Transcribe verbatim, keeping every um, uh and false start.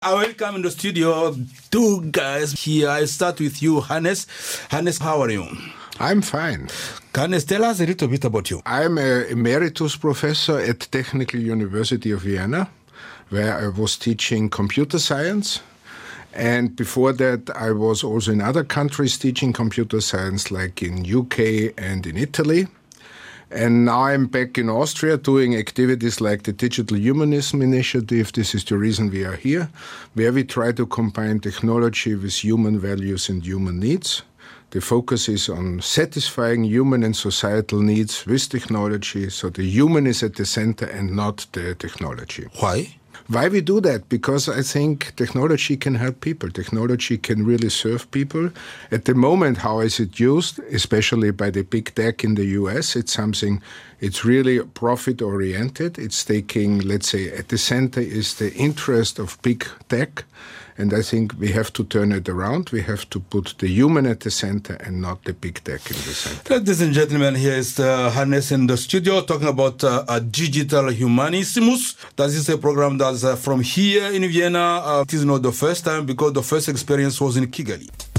I welcome in the studio two guys here. I start with you, Hannes. Hannes, how are you? I'm fine. Hannes, tell us a little bit about you. I'm an emeritus professor at Technical University of Vienna, where I was teaching computer science. And before that, I was also in other countries teaching computer science, like in U K and in Italy. And now I'm back in Austria doing activities like the Digital Humanism Initiative. This is the reason we are here, where we try to combine technology with human values and human needs. The focus is on satisfying human and societal needs with technology, so the human is at the center and not the technology. Why? Why we do that? Because I think technology can help people. Technology can really serve people. At the moment, how is it used, especially by the big tech in the U S? It's something, it's really profit-oriented. It's taking, let's say, at the center is the interest of big tech. And I think we have to turn it around. We have to put the human at the center and not the big tech in the center. Ladies and gentlemen, here is uh, Hannes in the studio talking about uh, a Digital Humanissimus. That is a program that's uh, from here in Vienna. Uh, it is not the first time because the first experience was in Kigali.